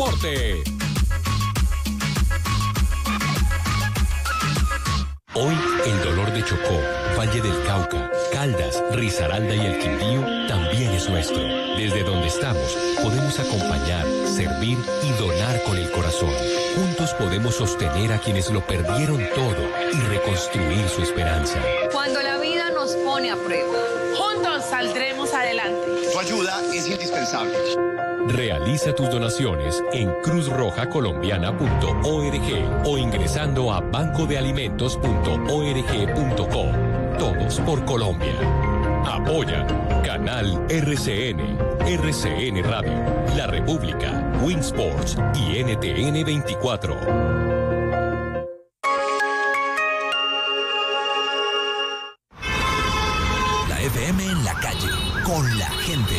deporte. Hoy el dolor de Chocó, Valle del Cauca, Caldas, Risaralda y el Quindío también es nuestro. Desde donde estamos podemos acompañar, servir y donar con el corazón. Juntos podemos sostener a quienes lo perdieron todo y reconstruir su esperanza. Cuando la vida nos pone a prueba, juntos saldremos adelante. Tu ayuda es indispensable. Realiza tus donaciones en cruzrojacolombiana.org o ingresando a bancodealimentos.org.co. Todos por Colombia. Apoya Canal RCN, RCN Radio, La República, Winsports y NTN 24. La FM en la calle, con la gente.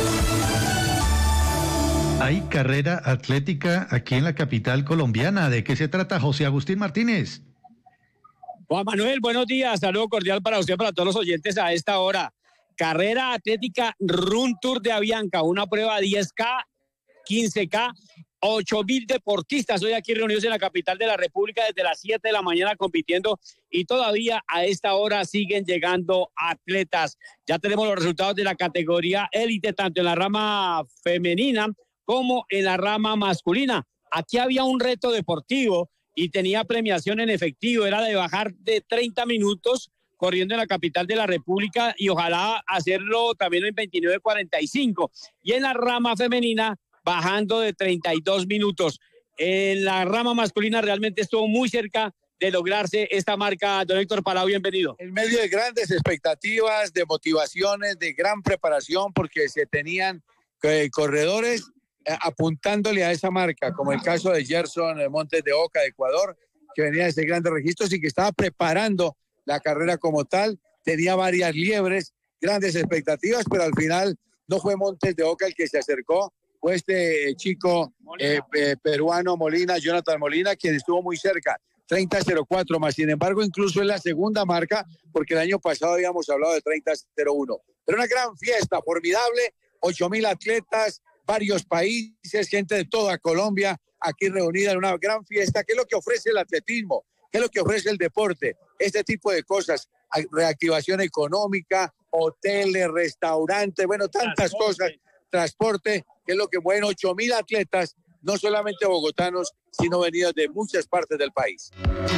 Hay carrera atlética aquí en la capital colombiana. ¿De qué se trata, José Agustín Martínez? Juan Manuel, buenos días. Saludo cordial para usted, para todos los oyentes a esta hora. Carrera atlética Run Tour de Avianca, una prueba 10K, 15K, 8.000 deportistas hoy aquí reunidos en la capital de la República desde las 7 de la mañana compitiendo y todavía a esta hora siguen llegando atletas. Ya tenemos los resultados de la categoría élite, tanto en la rama femenina como en la rama masculina. Aquí había un reto deportivo y tenía premiación en efectivo, era de bajar de 30 minutos corriendo en la capital de la República y ojalá hacerlo también en 29:45. Y en la rama femenina, bajando de 32 minutos. En la rama masculina realmente estuvo muy cerca de lograrse esta marca. Don Héctor Palau, bienvenido. En medio de grandes expectativas, de motivaciones, de gran preparación, porque se tenían corredores apuntándole a esa marca, como el caso de Gerson Montes de Oca de Ecuador, que venía de ese grandes registros y que estaba preparando la carrera como tal, tenía varias liebres, grandes expectativas, pero al final no fue Montes de Oca el que se acercó, fue este chico peruano Molina, Jonathan Molina, quien estuvo muy cerca, 30:04, más sin embargo incluso es la segunda marca, porque el año pasado habíamos hablado de 30:01, pero una gran fiesta, formidable, 8.000 atletas, varios países, gente de toda Colombia aquí reunida en una gran fiesta. ¿Qué es lo que ofrece el atletismo? ¿Qué es lo que ofrece el deporte? Este tipo de cosas, reactivación económica, hoteles, restaurantes, bueno, tantas cosas, transporte, que es lo que mueven 8.000 atletas, no solamente bogotanos, sino venidos de muchas partes del país.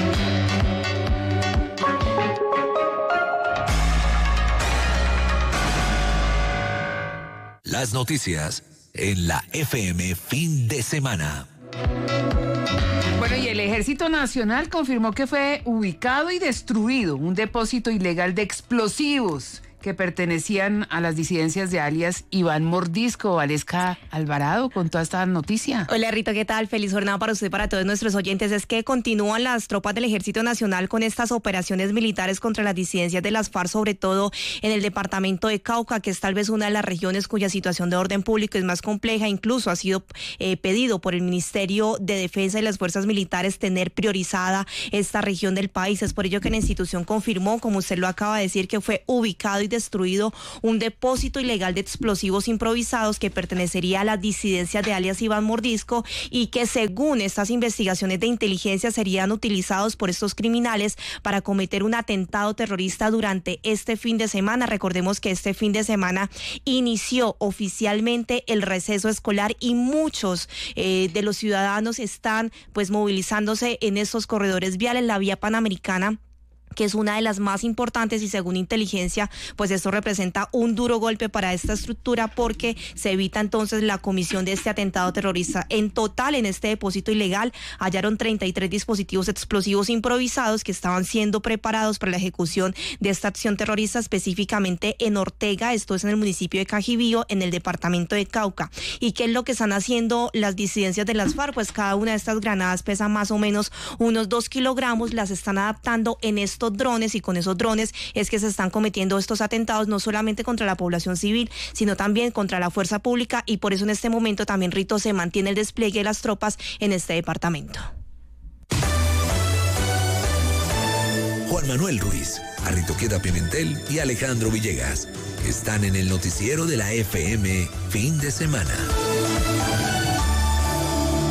Las noticias en la FM fin de semana. Bueno, y el Ejército Nacional confirmó que fue ubicado y destruido un depósito ilegal de explosivos que pertenecían a las disidencias de alias Iván Mordisco. Valesca Alvarado con toda esta noticia. Hola Rito, ¿qué tal? Feliz jornada para usted y para todos nuestros oyentes. Es que continúan las tropas del Ejército Nacional con estas operaciones militares contra las disidencias de las FARC, sobre todo en el departamento de Cauca, que es tal vez una de las regiones cuya situación de orden público es más compleja. Incluso ha sido pedido por el Ministerio de Defensa y las Fuerzas Militares tener priorizada esta región del país. Es por ello que la institución confirmó, como usted lo acaba de decir, que fue ubicado y destruido un depósito ilegal de explosivos improvisados que pertenecería a las disidencias de alias Iván Mordisco y que según estas investigaciones de inteligencia serían utilizados por estos criminales para cometer un atentado terrorista durante este fin de semana. Recordemos que este fin de semana inició oficialmente el receso escolar y muchos de los ciudadanos están pues movilizándose en estos corredores viales. La vía panamericana, que es una de las más importantes y según inteligencia, pues esto representa un duro golpe para esta estructura porque se evita entonces la comisión de este atentado terrorista. En total, en este depósito ilegal hallaron 33 dispositivos explosivos improvisados que estaban siendo preparados para la ejecución de esta acción terrorista, específicamente en Ortega, esto es en el municipio de Cajibío, en el departamento de Cauca. ¿Y qué es lo que están haciendo las disidencias de las FARC? Pues cada una de estas granadas pesa más o menos unos 2 kilogramos, las están adaptando en estos drones y con esos drones es que se están cometiendo estos atentados no solamente contra la población civil, sino también contra la fuerza pública y por eso en este momento también, Rito, se mantiene el despliegue de las tropas en este departamento. Juan Manuel Ruiz, Arritoqueta Pimentel y Alejandro Villegas están en el noticiero de la FM fin de semana.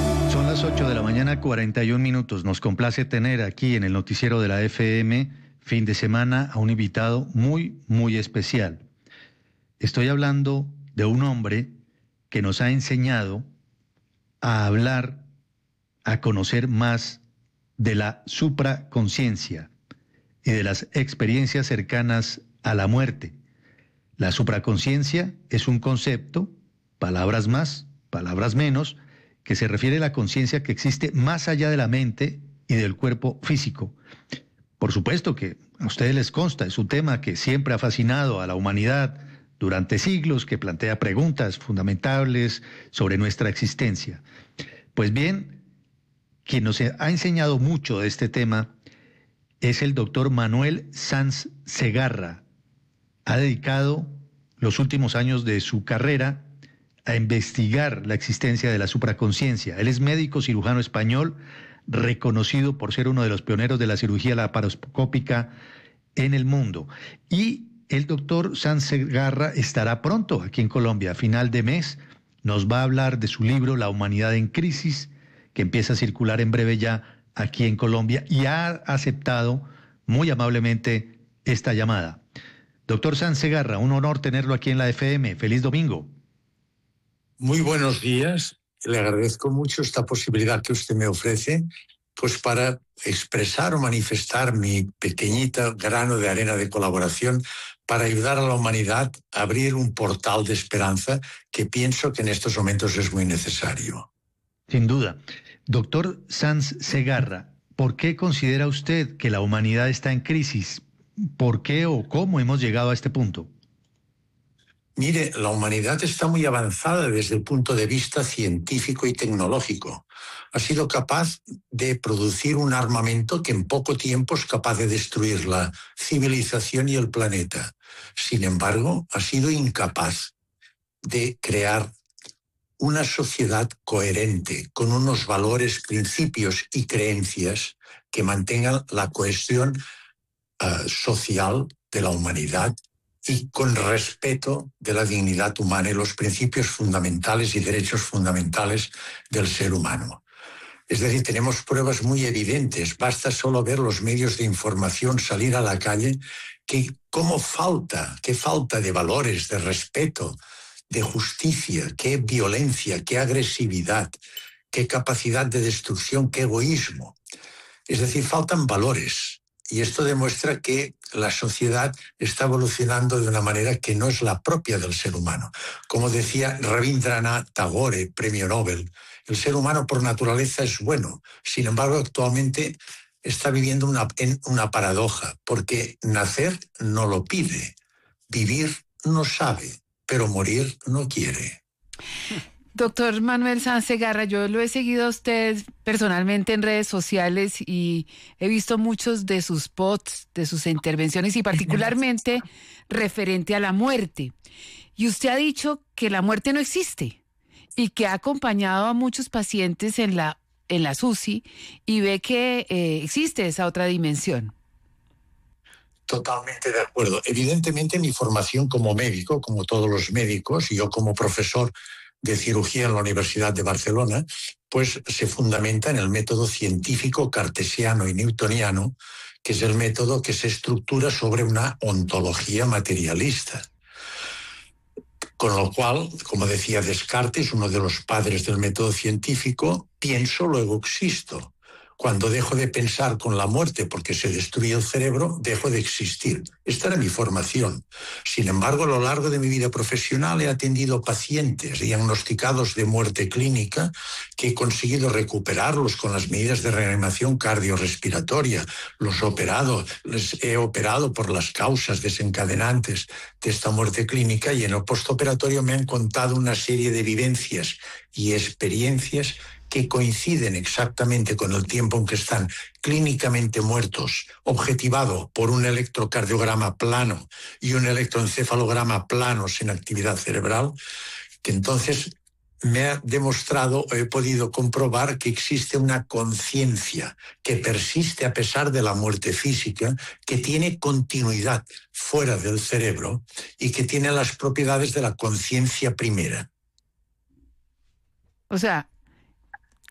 las 8 de la mañana, 41 minutos. Nos complace tener aquí en el noticiero de la FM, fin de semana, a un invitado muy, muy especial. Estoy hablando de un hombre que nos ha enseñado a hablar, a conocer más de la supraconciencia y de las experiencias cercanas a la muerte. La supraconciencia es un concepto, palabras más, palabras menos, que se refiere a la conciencia que existe más allá de la mente y del cuerpo físico. Por supuesto que a ustedes les consta, es un tema que siempre ha fascinado a la humanidad durante siglos, que plantea preguntas fundamentales sobre nuestra existencia. Pues bien, quien nos ha enseñado mucho de este tema es el doctor Manuel Sanz Segarra. Ha dedicado los últimos años de su carrera a investigar la existencia de la supraconciencia. Él es médico cirujano español, reconocido por ser uno de los pioneros de la cirugía laparoscópica en el mundo. Y el doctor Sanz Segarra estará pronto aquí en Colombia, a final de mes. Nos va a hablar de su libro La humanidad en crisis, que empieza a circular en breve ya aquí en Colombia, y ha aceptado muy amablemente esta llamada. Doctor Sanz Segarra, un honor tenerlo aquí en la FM. Feliz domingo. Muy buenos días. Le agradezco mucho esta posibilidad que usted me ofrece, pues para expresar o manifestar mi pequeñita grano de arena de colaboración para ayudar a la humanidad a abrir un portal de esperanza que pienso que en estos momentos es muy necesario. Sin duda. Doctor Sanz Segarra, ¿por qué considera usted que la humanidad está en crisis? ¿Por qué o cómo hemos llegado a este punto? Mire, la humanidad está muy avanzada desde el punto de vista científico y tecnológico. Ha sido capaz de producir un armamento que en poco tiempo es capaz de destruir la civilización y el planeta. Sin embargo, ha sido incapaz de crear una sociedad coherente, con unos valores, principios y creencias que mantengan la cohesión social de la humanidad y con respeto de la dignidad humana y los principios fundamentales y derechos fundamentales del ser humano. Es decir, tenemos pruebas muy evidentes, basta solo ver los medios de información, salir a la calle, que qué falta de valores, de respeto, de justicia, qué violencia, qué agresividad, qué capacidad de destrucción, qué egoísmo. Es decir, faltan valores. Y esto demuestra que la sociedad está evolucionando de una manera que no es la propia del ser humano. Como decía Rabindranath Tagore, premio Nobel, el ser humano por naturaleza es bueno. Sin embargo, actualmente está viviendo una paradoja, porque nacer no lo pide, vivir no sabe, pero morir no quiere. Doctor Manuel Sanz Segarra, yo lo he seguido a usted personalmente en redes sociales y he visto muchos de sus posts, de sus intervenciones y particularmente referente a la muerte. Y usted ha dicho que la muerte no existe y que ha acompañado a muchos pacientes en la UCI y ve que existe esa otra dimensión. Totalmente de acuerdo. Evidentemente mi formación como médico, como todos los médicos, y yo como profesor de cirugía en la Universidad de Barcelona, pues se fundamenta en el método científico cartesiano y newtoniano, que es el método que se estructura sobre una ontología materialista. Con lo cual, como decía Descartes, uno de los padres del método científico, pienso, luego existo. Cuando dejo de pensar con la muerte porque se destruye el cerebro, dejo de existir. Esta era mi formación. Sin embargo, a lo largo de mi vida profesional he atendido pacientes diagnosticados de muerte clínica que he conseguido recuperarlos con las medidas de reanimación cardiorrespiratoria. Les he operado por las causas desencadenantes de esta muerte clínica y en el postoperatorio me han contado una serie de vivencias y experiencias que coinciden exactamente con el tiempo en que están clínicamente muertos, objetivado por un electrocardiograma plano y un electroencefalograma plano sin actividad cerebral, que entonces me ha demostrado, he podido comprobar que existe una conciencia que persiste a pesar de la muerte física, que tiene continuidad fuera del cerebro y que tiene las propiedades de la conciencia primera. O sea,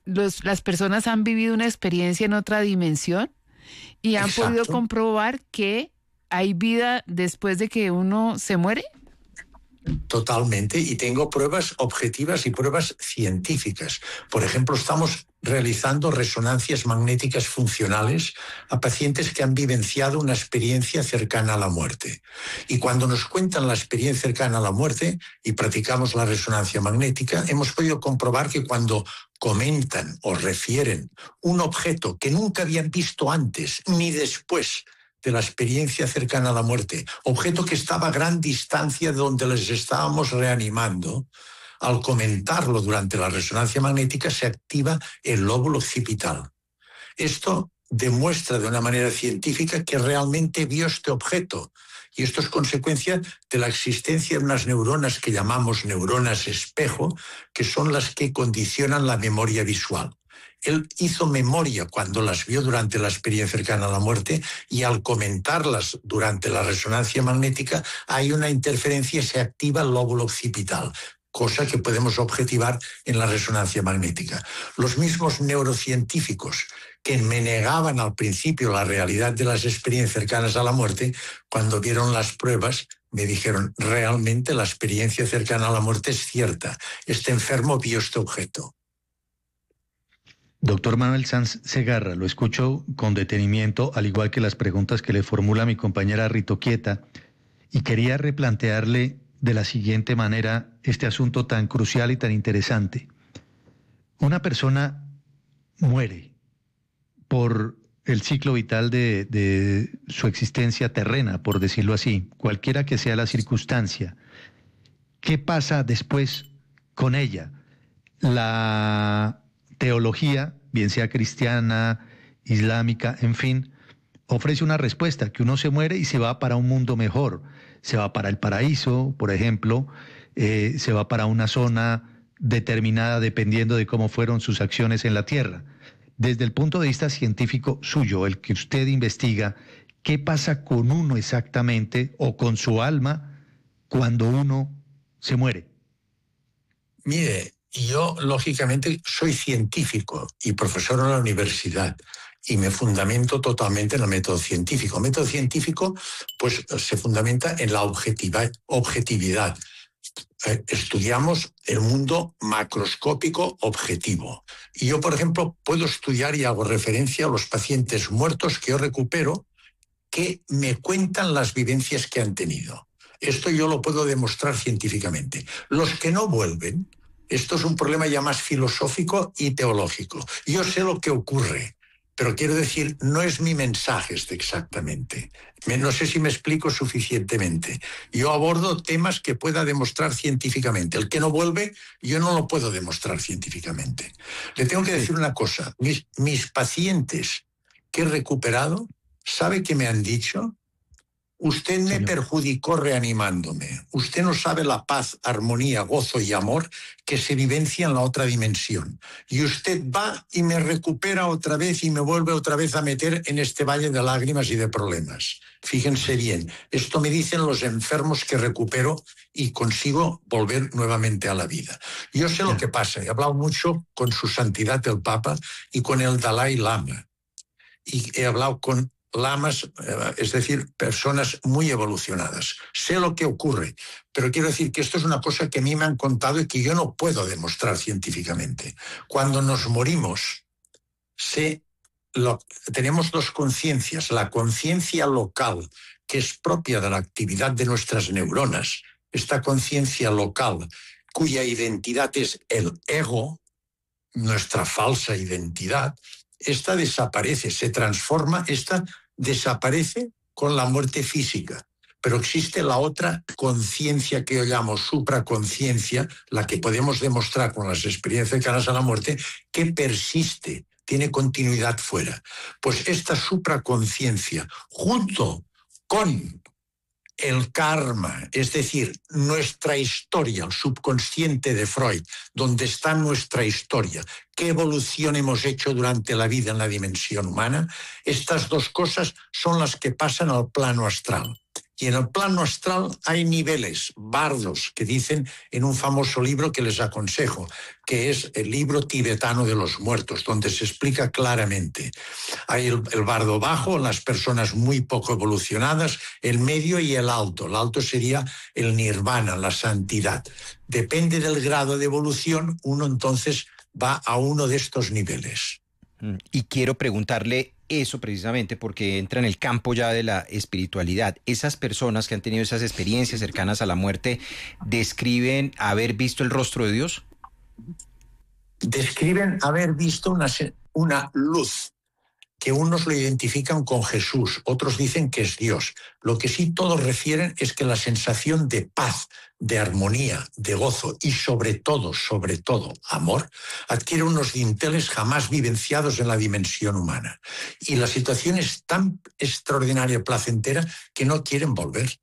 las personas han vivido una experiencia en otra dimensión y han podido comprobar que hay vida después de que uno se muere. Totalmente, y tengo pruebas objetivas y pruebas científicas. Por ejemplo, estamos realizando resonancias magnéticas funcionales a pacientes que han vivenciado una experiencia cercana a la muerte. Y cuando nos cuentan la experiencia cercana a la muerte y practicamos la resonancia magnética, hemos podido comprobar que cuando comentan o refieren un objeto que nunca habían visto antes ni después de la experiencia cercana a la muerte, objeto que estaba a gran distancia de donde les estábamos reanimando, al comentarlo durante la resonancia magnética se activa el lóbulo occipital. Esto demuestra de una manera científica que realmente vio este objeto, y esto es consecuencia de la existencia de unas neuronas que llamamos neuronas espejo, que son las que condicionan la memoria visual. Él hizo memoria cuando las vio durante la experiencia cercana a la muerte, y al comentarlas durante la resonancia magnética hay una interferencia y se activa el lóbulo occipital, cosa que podemos objetivar en la resonancia magnética. Los mismos neurocientíficos que me negaban al principio la realidad de las experiencias cercanas a la muerte, cuando vieron las pruebas, me dijeron, realmente la experiencia cercana a la muerte es cierta. Este enfermo vio este objeto. Doctor Manuel Sanz Segarra, lo escucho con detenimiento, al igual que las preguntas que le formula mi compañera Rito Quieta, y quería replantearle de la siguiente manera este asunto tan crucial y tan interesante. Una persona muere por el ciclo vital de su existencia terrena, por decirlo así, cualquiera que sea la circunstancia. ¿Qué pasa después con ella? La teología, bien sea cristiana, islámica, en fin, ofrece una respuesta, que uno se muere y se va para un mundo mejor. Se va para el paraíso, por ejemplo, se va para una zona determinada dependiendo de cómo fueron sus acciones en la tierra. Desde el punto de vista científico suyo, el que usted investiga, ¿qué pasa con uno exactamente o con su alma cuando uno se muere? Mire, yo lógicamente soy científico y profesor en la universidad, y me fundamento totalmente en el método científico. El método científico pues, se fundamenta en la objetividad. Estudiamos el mundo macroscópico objetivo. Y yo, por ejemplo, puedo estudiar y hago referencia a los pacientes muertos que yo recupero, que me cuentan las vivencias que han tenido. Esto yo lo puedo demostrar científicamente. Los que no vuelven, esto es un problema ya más filosófico y teológico. Yo sé lo que ocurre, pero quiero decir, no es mi mensaje este exactamente. No sé si me explico suficientemente. Yo abordo temas que pueda demostrar científicamente. El que no vuelve, yo no lo puedo demostrar científicamente. Le tengo que decir una cosa. Mis pacientes que he recuperado, ¿sabe qué me han dicho? Usted me perjudicó reanimándome. Usted no sabe la paz, armonía, gozo y amor que se vivencia en la otra dimensión. Y usted va y me recupera otra vez y me vuelve otra vez a meter en este valle de lágrimas y de problemas. Fíjense bien, esto me dicen los enfermos que recupero y consigo volver nuevamente a la vida. Yo sé lo que pasa. He hablado mucho con su santidad el Papa y con el Dalai Lama. Y he hablado con lamas, es decir, personas muy evolucionadas. Sé lo que ocurre, pero quiero decir que esto es una cosa que a mí me han contado y que yo no puedo demostrar científicamente. Cuando nos morimos, tenemos dos conciencias. La conciencia local, que es propia de la actividad de nuestras neuronas, esta conciencia local, cuya identidad es el ego, nuestra falsa identidad, esta desaparece, se transforma, esta desaparece con la muerte física. Pero existe la otra conciencia que yo llamo supraconciencia, la que podemos demostrar con las experiencias cercanas a la muerte, que persiste, tiene continuidad fuera. Pues esta supraconciencia, junto con el karma, es decir, nuestra historia, el subconsciente de Freud, donde está nuestra historia, qué evolución hemos hecho durante la vida en la dimensión humana, estas dos cosas son las que pasan al plano astral. Y en el plano astral hay niveles, bardos, que dicen en un famoso libro que les aconsejo, que es el libro tibetano de los muertos, donde se explica claramente. Hay el bardo bajo, las personas muy poco evolucionadas, el medio y el alto. El alto sería el nirvana, la santidad. Depende del grado de evolución, uno entonces va a uno de estos niveles. Y quiero preguntarle eso precisamente porque entra en el campo ya de la espiritualidad. Esas personas que han tenido esas experiencias cercanas a la muerte, ¿describen haber visto el rostro de Dios? Describen haber visto una luz, que unos lo identifican con Jesús, otros dicen que es Dios. Lo que sí todos refieren es que la sensación de paz, de armonía, de gozo y sobre todo, amor, adquiere unos dinteles jamás vivenciados en la dimensión humana. Y la situación es tan extraordinaria y placentera que no quieren volver.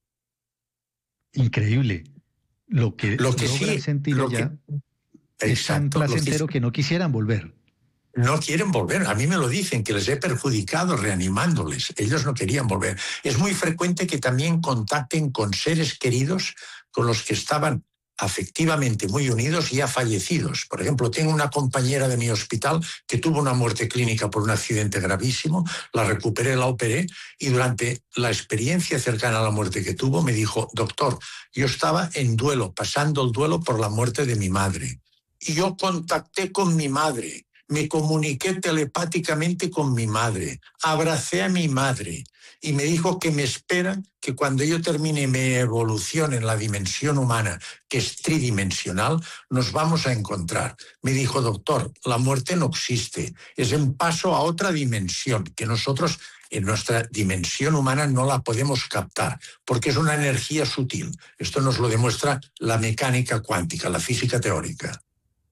Increíble. Lo que sí sentir allá es tan placentero que no quisieran volver. No quieren volver. A mí me lo dicen, que les he perjudicado reanimándoles. Ellos no querían volver. Es muy frecuente que también contacten con seres queridos con los que estaban afectivamente muy unidos, ya fallecidos. Por ejemplo, tengo una compañera de mi hospital que tuvo una muerte clínica por un accidente gravísimo, la recuperé, la operé, y durante la experiencia cercana a la muerte que tuvo me dijo: doctor, yo estaba en duelo, pasando el duelo por la muerte de mi madre. Y yo contacté con mi madre. Me comuniqué telepáticamente con mi madre, abracé a mi madre y me dijo que me espera que cuando yo termine mi evolución en la dimensión humana, que es tridimensional, nos vamos a encontrar. Me dijo: doctor, la muerte no existe, es un paso a otra dimensión que nosotros en nuestra dimensión humana no la podemos captar, porque es una energía sutil. Esto nos lo demuestra la mecánica cuántica, la física teórica.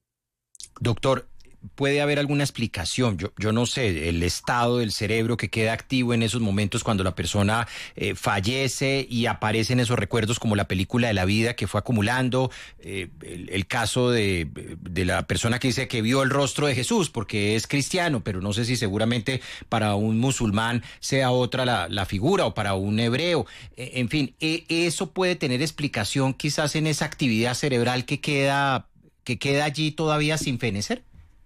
Doctor, ¿puede haber alguna explicación? Yo no sé, el estado del cerebro que queda activo en esos momentos cuando la persona fallece y aparecen esos recuerdos como la película de la vida que fue acumulando, el caso de la persona que dice que vio el rostro de Jesús porque es cristiano, pero no sé si seguramente para un musulmán sea otra la figura o para un hebreo. En fin, eso puede tener explicación quizás en esa actividad cerebral que queda allí todavía sin fenecer.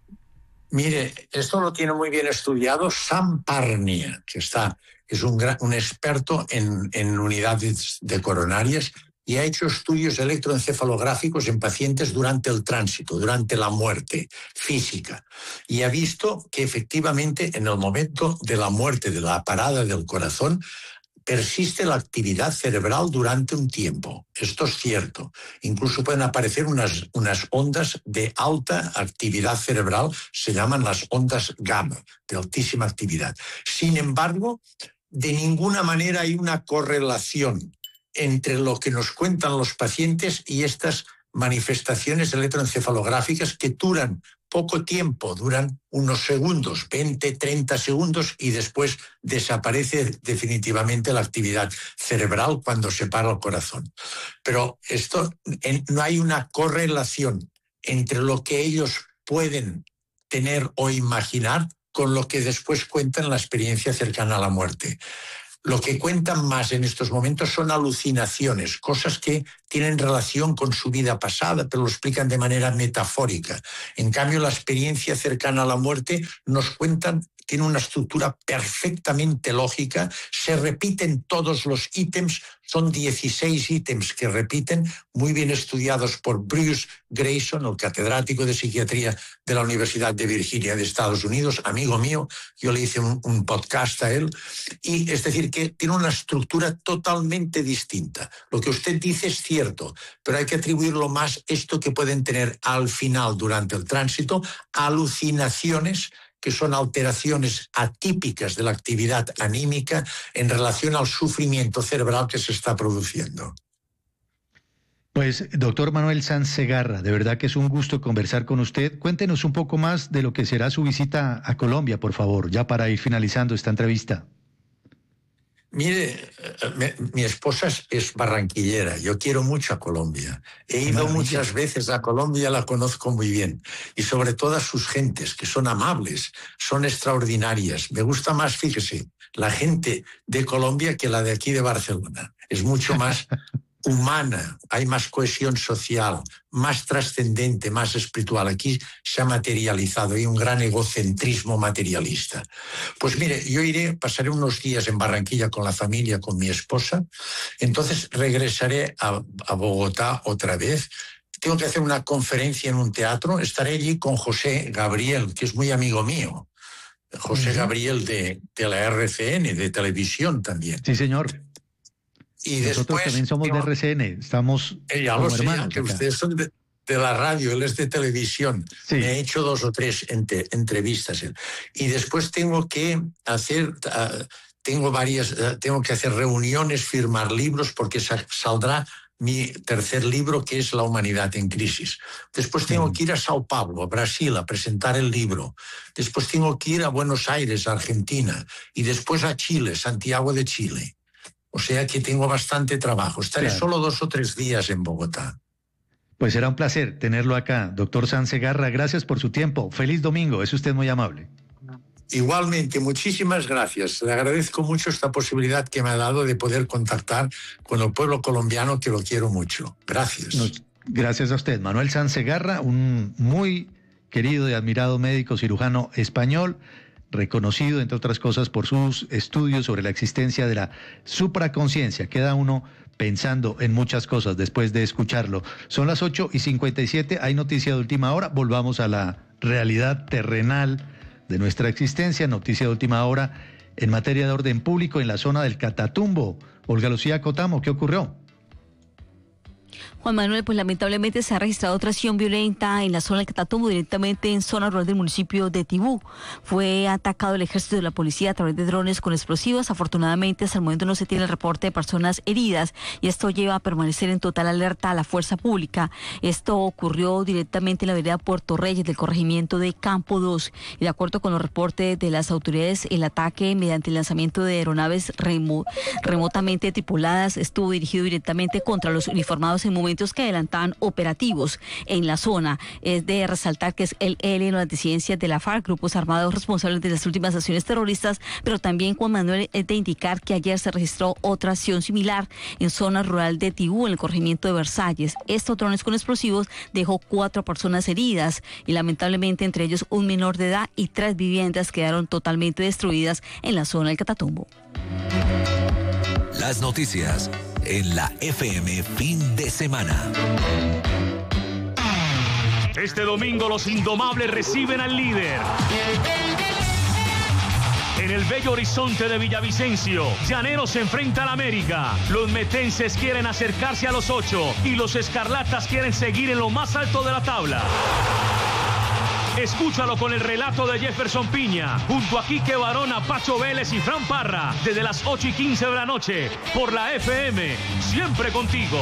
Mire, esto lo tiene muy bien estudiado Sam Parnia, que es un experto en unidades de coronarias y ha hecho estudios electroencefalográficos en pacientes durante el tránsito, durante la muerte física. Y ha visto que efectivamente en el momento de la muerte, de la parada del corazón, persiste la actividad cerebral durante un tiempo. Esto es cierto. Incluso pueden aparecer unas ondas de alta actividad cerebral, se llaman las ondas gamma, de altísima actividad. Sin embargo, de ninguna manera hay una correlación entre lo que nos cuentan los pacientes y estas manifestaciones electroencefalográficas que duran poco tiempo, duran unos segundos, 20, 30 segundos, y después desaparece definitivamente la actividad cerebral cuando se para el corazón. Pero no hay una correlación entre lo que ellos pueden tener o imaginar con lo que después cuentan la experiencia cercana a la muerte. Lo que cuentan más en estos momentos son alucinaciones, cosas que tienen relación con su vida pasada, pero lo explican de manera metafórica. En cambio, la experiencia cercana a la muerte nos cuentan, tiene una estructura perfectamente lógica, se repiten todos los ítems, son 16 ítems que repiten, muy bien estudiados por Bruce Grayson, el catedrático de psiquiatría de la Universidad de Virginia de Estados Unidos, amigo mío, yo le hice un podcast a él, y es decir, que tiene una estructura totalmente distinta. Lo que usted dice es cierto, pero hay que atribuirlo más esto que pueden tener al final, durante el tránsito, alucinaciones, que son alteraciones atípicas de la actividad anímica en relación al sufrimiento cerebral que se está produciendo. Pues, doctor Manuel Sanz Segarra, de verdad que es un gusto conversar con usted. Cuéntenos un poco más de lo que será su visita a Colombia, por favor, ya para ir finalizando esta entrevista. Mire, mi esposa es barranquillera, yo quiero mucho a Colombia. He ido muchas veces a Colombia, la conozco muy bien. Y sobre todo a sus gentes, que son amables, son extraordinarias. Me gusta más, fíjese, la gente de Colombia que la de aquí de Barcelona. Es mucho más humana, hay más cohesión social, más trascendente, más espiritual. Aquí se ha materializado, hay un gran egocentrismo materialista. Pues mire, yo pasaré unos días en Barranquilla con la familia, con mi esposa, entonces regresaré a Bogotá otra vez. Tengo que hacer una conferencia en un teatro, estaré allí con José Gabriel, que es muy amigo mío. José Gabriel de la RCN, de televisión también. Sí, señor. Y nosotros después, también somos de RCN, estamos ya como lo sé, hermanos que acá. ustedes son de la radio, él es de televisión. Sí. Me he hecho 2 o 3 entrevistas. Y después tengo que hacer, tengo que hacer reuniones, firmar libros, porque saldrá mi tercer libro, que es La humanidad en crisis. Después tengo que ir a Sao Paulo, a Brasil, a presentar el libro. Después tengo que ir a Buenos Aires, Argentina. Y después a Chile, Santiago de Chile. O sea que tengo bastante trabajo. Estaré solo 2 o 3 días en Bogotá. Pues será un placer tenerlo acá. Doctor Sanz Segarra, gracias por su tiempo. Feliz domingo, es usted muy amable. Igualmente, muchísimas gracias. Le agradezco mucho esta posibilidad que me ha dado de poder contactar con el pueblo colombiano, que lo quiero mucho. Gracias. Gracias a usted. Manuel Sanz Segarra, un muy querido y admirado médico cirujano español, reconocido, entre otras cosas, por sus estudios sobre la existencia de la supraconciencia. Queda uno pensando en muchas cosas después de escucharlo. Son las 8:57, hay noticia de última hora. Volvamos a la realidad terrenal de nuestra existencia. Noticia de última hora en materia de orden público en la zona del Catatumbo. Olga Lucía Cotamo, ¿qué ocurrió? Juan Manuel, pues lamentablemente se ha registrado otra acción violenta en la zona del Catatumbo, directamente en zona rural del municipio de Tibú. Fue atacado el ejército de la policía a través de drones con explosivos. Afortunadamente, hasta el momento no se tiene el reporte de personas heridas y esto lleva a permanecer en total alerta a la fuerza pública. Esto ocurrió directamente en la vereda Puerto Reyes del corregimiento de Campo 2. Y de acuerdo con los reportes de las autoridades, el ataque mediante el lanzamiento de aeronaves remotamente tripuladas estuvo dirigido directamente contra los uniformados en momentos que adelantaban operativos en la zona. Es de resaltar que es el ELN, las disidencias de la FARC, grupos armados responsables de las últimas acciones terroristas, pero también, Juan Manuel, es de indicar que ayer se registró otra acción similar en zona rural de Tibú, en el corregimiento de Versalles. Estos drones con explosivos dejó 4 personas heridas y lamentablemente entre ellos un menor de edad y 3 viviendas quedaron totalmente destruidas en la zona del Catatumbo. Las noticias en la FM fin de semana. Este domingo los indomables reciben al líder. En el bello horizonte de Villavicencio, Llaneros se enfrenta al América. Los metenses quieren acercarse a los 8 y los escarlatas quieren seguir en lo más alto de la tabla. Escúchalo con el relato de Jefferson Piña, junto a Quique Barona, Pacho Vélez y Fran Parra, desde las 8:15 de la noche, por la FM, siempre contigo.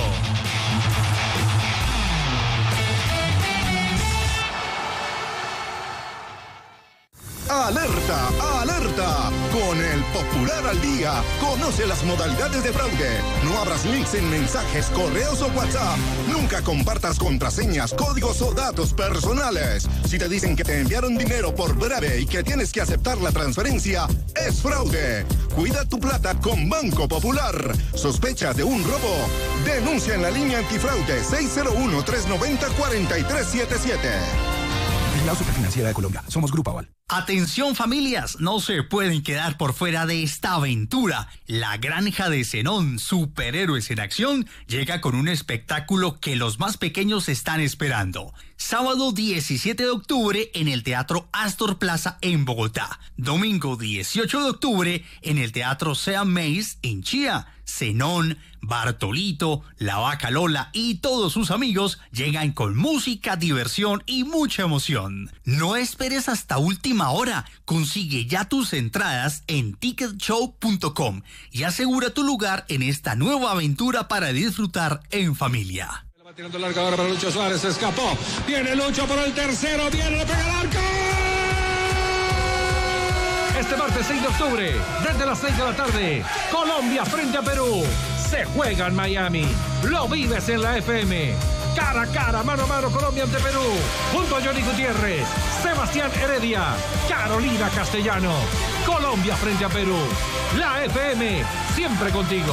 ¡Alerta! ¡Alerta! Con el Popular al Día, conoce las modalidades de fraude. No abras links en mensajes, correos o WhatsApp. Nunca compartas contraseñas, códigos o datos personales. Si te dicen que te enviaron dinero por breve y que tienes que aceptar la transferencia, es fraude. Cuida tu plata con Banco Popular. ¿Sospechas de un robo? Denuncia en la línea antifraude 601-390-4377. La Superfinanciera de Colombia. Somos Grupo Aval. Atención familias, no se pueden quedar por fuera de esta aventura. La Granja de Zenón, superhéroes en acción, llega con un espectáculo que los más pequeños están esperando. Sábado 17 de octubre en el Teatro Astor Plaza en Bogotá. Domingo 18 de octubre en el Teatro Sea Mays en Chía. Zenón, Bartolito, La Vaca Lola y todos sus amigos llegan con música, diversión y mucha emoción. No esperes hasta última hora. Consigue ya tus entradas en ticketshow.com y asegura tu lugar en esta nueva aventura para disfrutar en familia. Va tirando larga ahora para Lucho Suárez, se escapó. Viene Lucho por el tercero, viene, le pega al arco. Este martes 6 de octubre, desde las 6 de la tarde, Colombia frente a Perú. Se juega en Miami. Lo vives en la FM. Cara a cara, mano a mano, Colombia ante Perú. Junto a Johnny Gutiérrez, Sebastián Heredia, Carolina Castellano. Colombia frente a Perú. La FM, siempre contigo.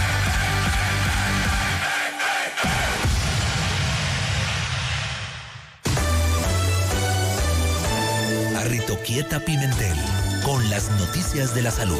Arritoquieta Pimentel, con las noticias de la salud.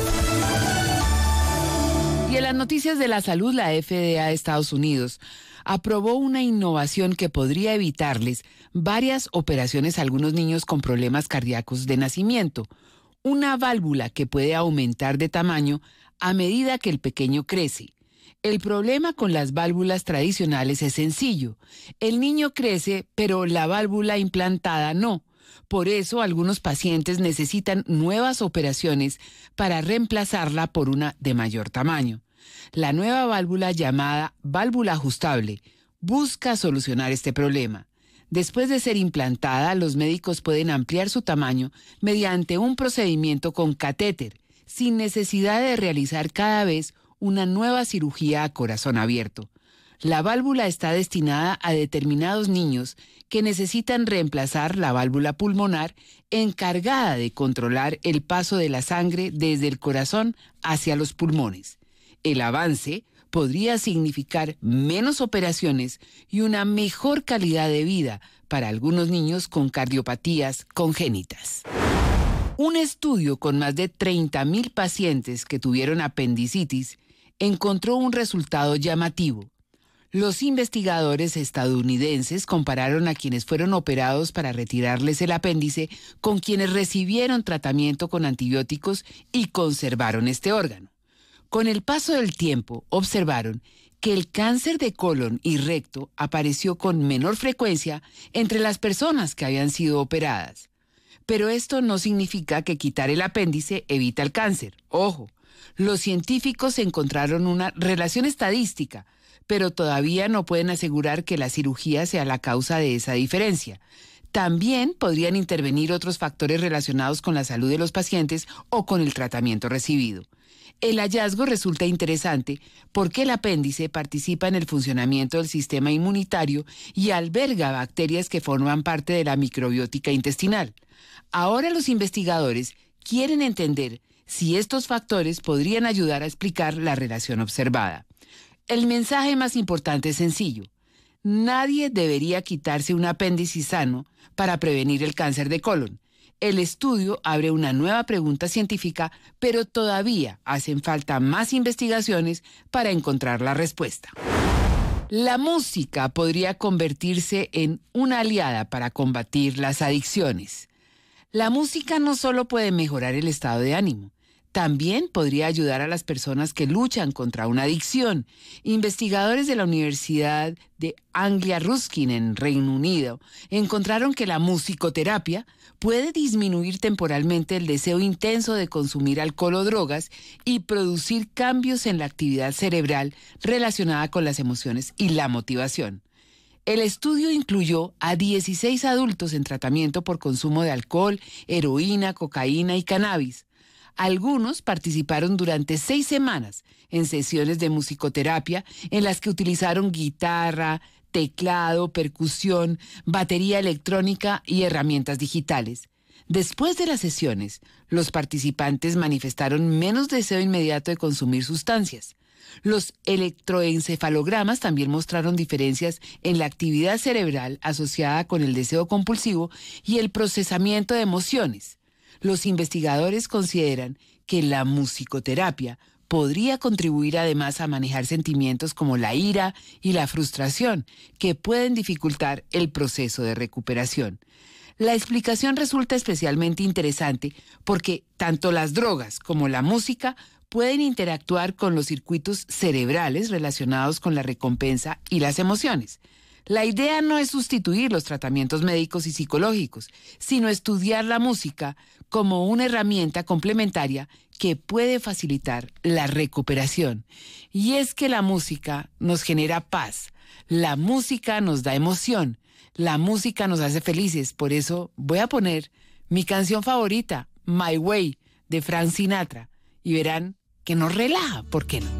Y en las noticias de la salud, la FDA de Estados Unidos aprobó una innovación que podría evitarles varias operaciones a algunos niños con problemas cardíacos de nacimiento. Una válvula que puede aumentar de tamaño a medida que el pequeño crece. El problema con las válvulas tradicionales es sencillo. El niño crece, pero la válvula implantada no. Por eso, algunos pacientes necesitan nuevas operaciones para reemplazarla por una de mayor tamaño. La nueva válvula, llamada válvula ajustable, busca solucionar este problema. Después de ser implantada, los médicos pueden ampliar su tamaño mediante un procedimiento con catéter, sin necesidad de realizar cada vez una nueva cirugía a corazón abierto. La válvula está destinada a determinados niños que necesitan reemplazar la válvula pulmonar encargada de controlar el paso de la sangre desde el corazón hacia los pulmones. El avance podría significar menos operaciones y una mejor calidad de vida para algunos niños con cardiopatías congénitas. Un estudio con más de 30,000 pacientes que tuvieron apendicitis encontró un resultado llamativo. Los investigadores estadounidenses compararon a quienes fueron operados para retirarles el apéndice con quienes recibieron tratamiento con antibióticos y conservaron este órgano. Con el paso del tiempo, observaron que el cáncer de colon y recto apareció con menor frecuencia entre las personas que habían sido operadas. Pero esto no significa que quitar el apéndice evita el cáncer. Ojo, los científicos encontraron una relación estadística, pero todavía no pueden asegurar que la cirugía sea la causa de esa diferencia. También podrían intervenir otros factores relacionados con la salud de los pacientes o con el tratamiento recibido. El hallazgo resulta interesante porque el apéndice participa en el funcionamiento del sistema inmunitario y alberga bacterias que forman parte de la microbiótica intestinal. Ahora los investigadores quieren entender si estos factores podrían ayudar a explicar la relación observada. El mensaje más importante es sencillo. Nadie debería quitarse un apéndice sano para prevenir el cáncer de colon. El estudio abre una nueva pregunta científica, pero todavía hacen falta más investigaciones para encontrar la respuesta. La música podría convertirse en una aliada para combatir las adicciones. La música no solo puede mejorar el estado de ánimo, también podría ayudar a las personas que luchan contra una adicción. Investigadores de la Universidad de Anglia Ruskin en Reino Unido encontraron que la musicoterapia puede disminuir temporalmente el deseo intenso de consumir alcohol o drogas y producir cambios en la actividad cerebral relacionada con las emociones y la motivación. El estudio incluyó a 16 adultos en tratamiento por consumo de alcohol, heroína, cocaína y cannabis. Algunos participaron durante 6 semanas en sesiones de musicoterapia en las que utilizaron guitarra, teclado, percusión, batería electrónica y herramientas digitales. Después de las sesiones, los participantes manifestaron menos deseo inmediato de consumir sustancias. Los electroencefalogramas también mostraron diferencias en la actividad cerebral asociada con el deseo compulsivo y el procesamiento de emociones. Los investigadores consideran que la musicoterapia podría contribuir además a manejar sentimientos como la ira y la frustración, que pueden dificultar el proceso de recuperación. La explicación resulta especialmente interesante porque tanto las drogas como la música pueden interactuar con los circuitos cerebrales relacionados con la recompensa y las emociones. La idea no es sustituir los tratamientos médicos y psicológicos, sino estudiar la música como una herramienta complementaria que puede facilitar la recuperación. Y es que la música nos genera paz, la música nos da emoción, la música nos hace felices. Por eso voy a poner mi canción favorita, My Way, de Frank Sinatra y verán que nos relaja, ¿por qué no?